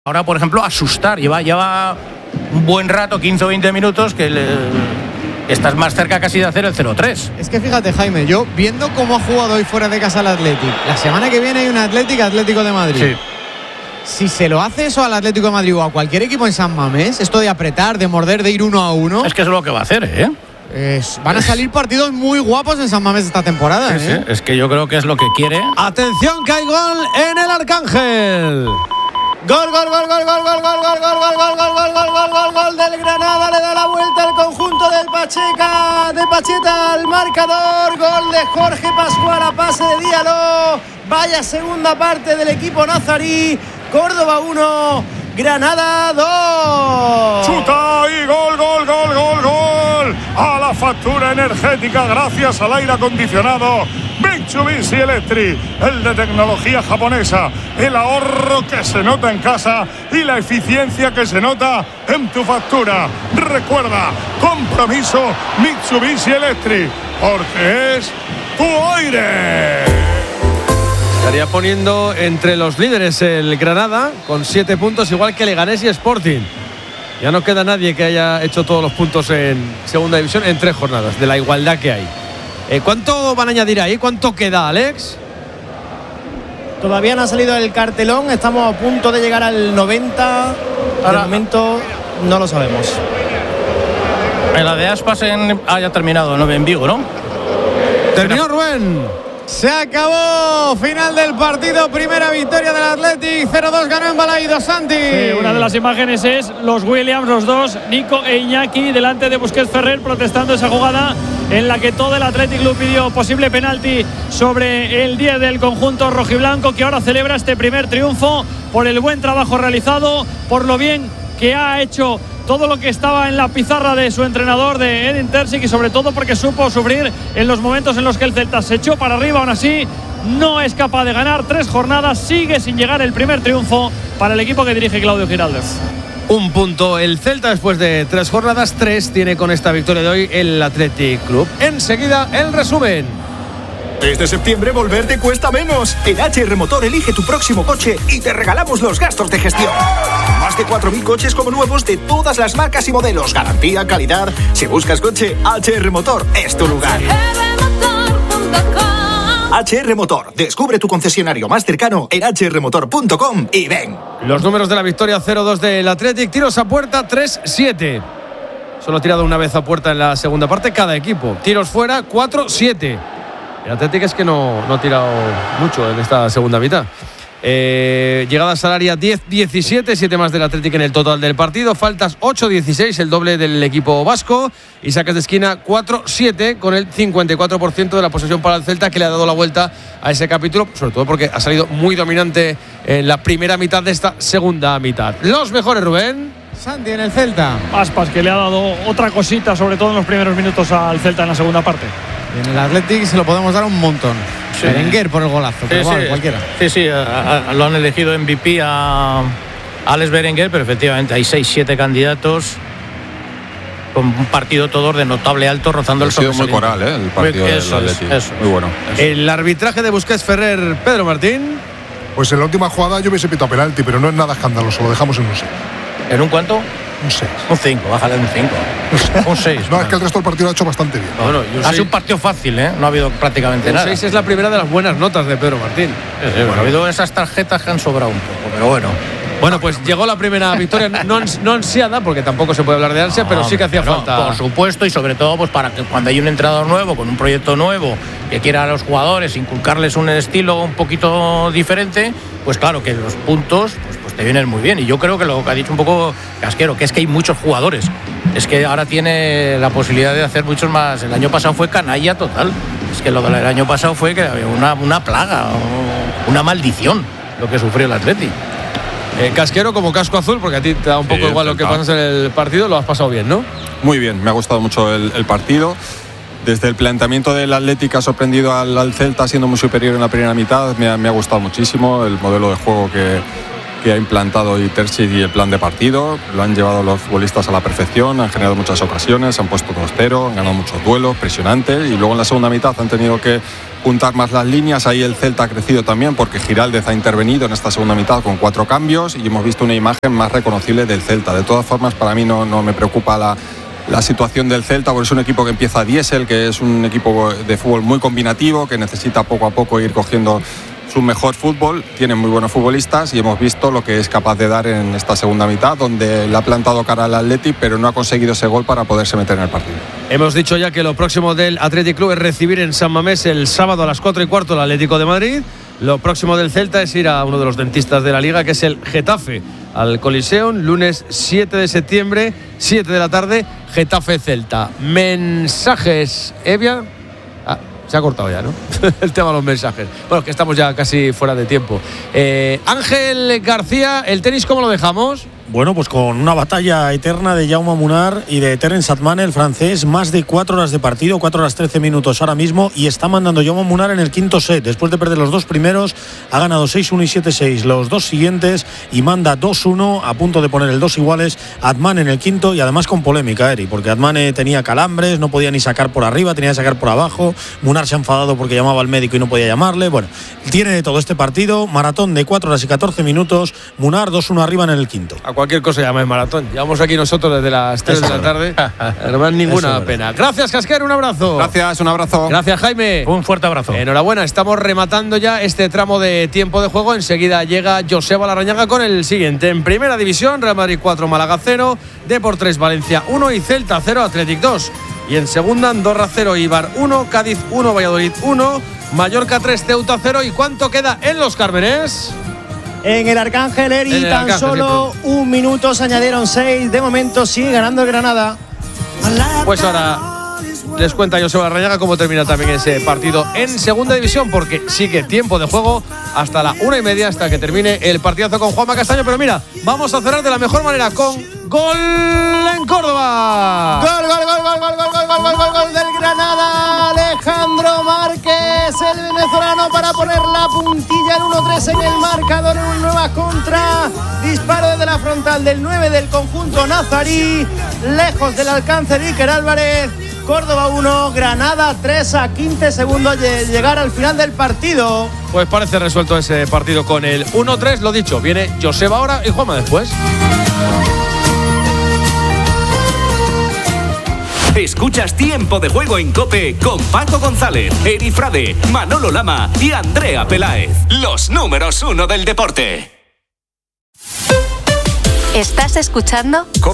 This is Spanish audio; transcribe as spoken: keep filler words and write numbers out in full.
Ahora, por ejemplo, asustar. Lleva, lleva un buen rato, quince o veinte minutos, que le, estás más cerca casi de hacer el cero tres. Es que fíjate, Jaime, yo viendo cómo ha jugado hoy fuera de casa el Athletic, la semana que viene hay un Athletic Atlético de Madrid. Sí. Si se lo hace eso al Atlético de Madrid o a cualquier equipo en San Mamés, esto de apretar, de morder, de ir uno a uno. Es que es lo que va a hacer, ¿eh? Es, van a salir partidos muy guapos en San Mamés esta temporada, Sí, ¿eh? sí. Es que yo creo que es lo que quiere. Atención, que hay gol en el Arcángel. Gol, gol, gol, gol, gol, gol, gol, gol, gol, gol, gol, gol, gol, gol, gol, gol, gol del Granada, le da la vuelta al conjunto del Pacheca, de Pacheta al marcador, gol de Jorge Pascual a pase de Diallo. Vaya segunda parte del equipo nazarí. Córdoba uno, Granada dos. Chuta y gol, gol, gol, gol, gol. A la factura energética gracias al aire acondicionado Mitsubishi Electric, el de tecnología japonesa, el ahorro que se nota en casa y la eficiencia que se nota en tu factura. Recuerda, compromiso Mitsubishi Electric, porque es tu aire. Estaría poniendo entre los líderes el Granada con siete puntos, igual que Leganés y Sporting. Ya no queda nadie que haya hecho todos los puntos en segunda división en tres jornadas, de la igualdad que hay. Eh, ¿Cuánto van a añadir ahí? ¿Cuánto queda, Alex? Todavía no ha salido el cartelón, estamos a punto de llegar al noventa. Al momento no lo sabemos. En la de Aspas en, ah, ya ha terminado, ¿no? En Vigo, ¿no? Terminó, Rubén. Se acabó, final del partido, primera victoria del Athletic, cero dos ganó en Balaídos, Santi. Sí, una de las imágenes es los Williams, los dos, Nico e Iñaki, delante de Busquets Ferrer, protestando esa jugada en la que todo el Athletic Club pidió posible penalti sobre el diez del conjunto rojiblanco, que ahora celebra este primer triunfo por el buen trabajo realizado, por lo bien que ha hecho todo lo que estaba en la pizarra de su entrenador, de Edin Terzic, y sobre todo porque supo sufrir en los momentos en los que el Celta se echó para arriba. Aún así, no es capaz de ganar tres jornadas, sigue sin llegar el primer triunfo para el equipo que dirige Claudio Giraldez. Un punto el Celta después de tres jornadas, tres tiene con esta victoria de hoy el Athletic Club. Enseguida el resumen. Desde septiembre volver te cuesta menos. En H R Motor elige tu próximo coche y te regalamos los gastos de gestión. Más de cuatro mil coches como nuevos de todas las marcas y modelos. Garantía, calidad. Si buscas coche, H R Motor es tu lugar. H R Motor. Descubre tu concesionario más cercano en h r motor punto com y ven. Los números de la victoria: cero dos del Athletic, tiros a puerta tres siete. Solo ha tirado una vez a puerta en la segunda parte cada equipo. Tiros fuera cuatro siete. El Athletic es que no, no ha tirado mucho en esta segunda mitad. Eh, llegadas al área diez diecisiete, siete más del Athletic en el total del partido. Faltas ocho dieciséis, el doble del equipo vasco. Y saques de esquina cuatro siete, con el cincuenta y cuatro por ciento de la posesión para el Celta, que le ha dado la vuelta a ese capítulo, sobre todo porque ha salido muy dominante en la primera mitad de esta segunda mitad. Los mejores, Rubén. Santi en el Celta. Aspas, que le ha dado otra cosita, sobre todo en los primeros minutos al Celta en la segunda parte. En el Athletic se lo podemos dar un montón. Sí. Berenguer por el golazo, sí, pero sí, vale, cualquiera. Sí, sí, a, a, lo han elegido M V P a Alex Berenguer, pero efectivamente hay seis siete candidatos con un partido todo de notable alto, rozando el sobresaliente. Ha sido muy coral, ¿eh? El partido muy, del eso Athletic. Es, eso muy bueno. Eso. El arbitraje de Busquets Ferrer, Pedro Martín. Pues en la última jugada yo hubiese pitado penalti, pero no es nada escandaloso, lo dejamos en un seis. ¿En un cuánto? Un seis. Un cinco, bájale un cinco. Un seis. No, es que el resto del partido lo ha hecho bastante bien. No, bueno, un ha sido un partido fácil, ¿eh? No ha habido prácticamente un nada. seis es la primera de las buenas notas de Pedro Martín. Sí, sí, bueno, ha habido esas tarjetas que han sobrado un poco, pero bueno. Bueno, pues llegó la primera victoria, no, no ansiada, porque tampoco se puede hablar de ansia, no, pero sí que hacía no, falta. Por supuesto, y sobre todo pues para que cuando hay un entrenador nuevo, con un proyecto nuevo, que quiera a los jugadores inculcarles un estilo un poquito diferente, pues claro que los puntos pues, pues te vienen muy bien. Y yo creo que lo que ha dicho un poco Casquero, que es que hay muchos jugadores. Es que ahora tiene la posibilidad de hacer muchos más. El año pasado fue canalla total. Es que lo del año pasado fue que había una, una plaga, una maldición lo que sufrió el Athletic. Eh, Casquero, como casco azul, porque a ti te da un poco sí, igual lo que pasa en el partido, lo has pasado bien, ¿no? Muy bien, me ha gustado mucho el, el partido. Desde el planteamiento del Athletic ha sorprendido al, al Celta siendo muy superior en la primera mitad. Me ha, me ha gustado muchísimo el modelo de juego que, que ha implantado Terzic y el plan de partido. Lo han llevado los futbolistas a la perfección, han generado muchas ocasiones, han puesto dos cero, han ganado muchos duelos, presionantes, y luego en la segunda mitad han tenido que juntar más las líneas. Ahí el Celta ha crecido también porque Giraldez ha intervenido en esta segunda mitad con cuatro cambios y hemos visto una imagen más reconocible del Celta. De todas formas, para mí no, no me preocupa la, la situación del Celta, porque es un equipo que empieza diésel, que es un equipo de fútbol muy combinativo, que necesita poco a poco ir cogiendo su mejor fútbol. Tienen muy buenos futbolistas y hemos visto lo que es capaz de dar en esta segunda mitad, donde le ha plantado cara al Athletic, pero no ha conseguido ese gol para poderse meter en el partido. Hemos dicho ya que lo próximo del Athletic Club es recibir en San Mamés el sábado a las cuatro y cuarto el Atlético de Madrid. Lo próximo del Celta es ir a uno de los dentistas de la Liga, que es el Getafe, al Coliseum, lunes siete de septiembre, siete de la tarde, Getafe-Celta. Mensajes, Evia. Ah, se ha cortado ya, ¿no? El tema de los mensajes. Bueno, que estamos ya casi fuera de tiempo. Eh, Ángel García, ¿el tenis cómo lo dejamos? Bueno, pues con una batalla eterna de Jaume Munar y de Terence Atman, el francés, más de cuatro horas de partido, cuatro horas trece minutos ahora mismo, y está mandando Jaume Munar en el quinto set. Después de perder los dos primeros, ha ganado seis uno y siete seis los dos siguientes y manda dos uno, a punto de poner el dos iguales, Atman en el quinto, y además con polémica, Eri, porque Atman tenía calambres, no podía ni sacar por arriba, tenía que sacar por abajo. Munar se ha enfadado porque llamaba al médico y no podía llamarle. Bueno, tiene de todo este partido, maratón de cuatro horas y catorce minutos, Munar dos uno arriba en el quinto. A cualquier cosa llama maratón. Llevamos aquí nosotros desde las tres de la tarde. No es ninguna pena. Gracias, Casquer, un abrazo. Gracias, un abrazo. Gracias, Jaime. Un fuerte abrazo. Enhorabuena, estamos rematando ya este tramo de tiempo de juego. Enseguida llega Joseba Larrañaga con el siguiente. En primera división, Real Madrid cuatro, Málaga cero, Depor tres, Valencia uno y Celta cero, Athletic dos. Y en segunda, Andorra cero, Eibar uno, Cádiz uno, Valladolid uno, Mallorca tres, Ceuta cero. ¿Y cuánto queda en Los Cármenes? En el Arcángel, Eri, en el tan Arcángel, solo sí, un minuto, se añadieron seis. De momento sigue ganando el Granada. Pues ahora les cuenta Joseba Larrañaga cómo termina también ese partido en segunda división, porque sigue tiempo de juego hasta la una y media, hasta que termine el partidazo con Juanma Castaño. Pero mira, vamos a cerrar de la mejor manera con gol en Córdoba. Gol, gol, gol, gol, gol, gol, gol, gol, gol, gol, gol del Granada. Alejandro Márquez, el venezolano, para poner la puntilla en uno tres en el marcador, en una nueva contra. Disparo desde la frontal del nueve del conjunto nazarí, lejos del alcance de Iker Álvarez. Córdoba uno, Granada tres, a quince segundos de llegar al final del partido. Pues parece resuelto ese partido con el uno tres. Lo dicho, viene Joseba ahora y Juanma después. Escuchas Tiempo de Juego en COPE con Paco González, Eri Frade, Manolo Lama y Andrea Peláez. Los números uno del deporte. ¿Estás escuchando?